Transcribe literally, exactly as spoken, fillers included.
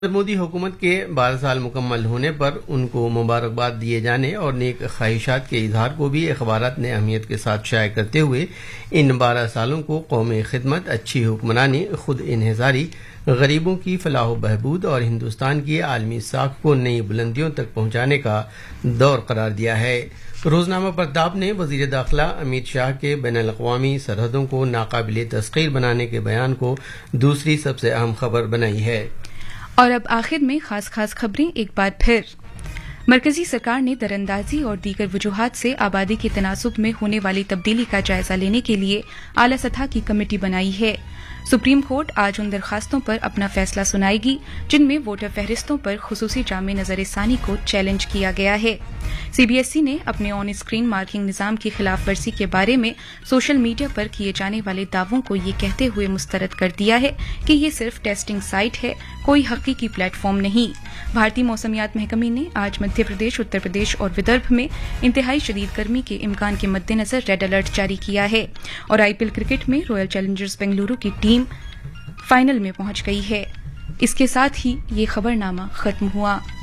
مودی حکومت کے بارہ سال مکمل ہونے پر ان کو مبارکباد دیے جانے اور نیک خواہشات کے اظہار کو بھی اخبارات نے اہمیت کے ساتھ شائع کرتے ہوئے ان بارہ سالوں کو قومی خدمت، اچھی حکمرانی، خود انحصاری، غریبوں کی فلاح و بہبود اور ہندوستان کی عالمی ساکھ کو نئی بلندیوں تک پہنچانے کا دور قرار دیا ہے۔ روزنامہ پرتاپ نے وزیر داخلہ امت شاہ کے بین الاقوامی سرحدوں کو ناقابل تسخیر بنانے کے بیان کو دوسری سب سے اہم خبر بنائی ہے۔ اور اب آخر میں خاص خاص خبریں ایک بار پھر۔ مرکزی سرکار نے دراندازی اور دیگر وجوہات سے آبادی کے تناسب میں ہونے والی تبدیلی کا جائزہ لینے کے لیے اعلی سطح کی کمیٹی بنائی ہے۔ سپریم کورٹ آج ان درخواستوں پر اپنا فیصلہ سنائے گی جن میں ووٹر فہرستوں پر خصوصی جامع نظر ثانی کو چیلنج کیا گیا ہے۔ سی بی ایس ای نے اپنے آن اسکرین مارکنگ نظام کی خلاف ورزی کے بارے میں سوشل میڈیا پر کیے جانے والے دعووں کو یہ کہتے ہوئے مسترد کر دیا ہے کہ یہ صرف ٹیسٹنگ سائٹ ہے، کوئی حقیقی پلیٹ فارم نہیں۔ بھارتی موسمیات محکمے نے آج مدھیہ پردیش، اتر پردیش اور ودربھ میں انتہائی شدید گرمی کے امکان کے مد نظر ریڈ الرٹ جاری کیا ہے۔ اور آئی پی ایل کرکٹ میں رائل چیلنجرز بنگلورو کی ٹیم فائنل میں پہنچ گئی ہے۔ اس کے ساتھ ہی یہ خبرنامہ ختم ہوا۔